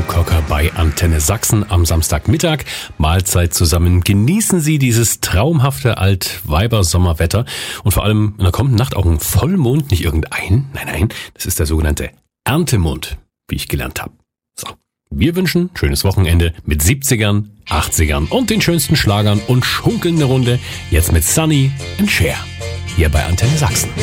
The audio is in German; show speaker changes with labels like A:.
A: Cocker bei Antenne Sachsen am Samstagmittag. Mahlzeit zusammen. Genießen Sie dieses traumhafte Altweiber-Sommerwetter und vor allem in der kommenden Nacht auch ein Vollmond, nicht irgendein. Nein, das ist der sogenannte Erntemond, wie ich gelernt habe. So, wir wünschen schönes Wochenende mit 70ern, 80ern und den schönsten Schlagern und schunkelnde Runde. Jetzt mit Sunny and Cher hier bei Antenne Sachsen.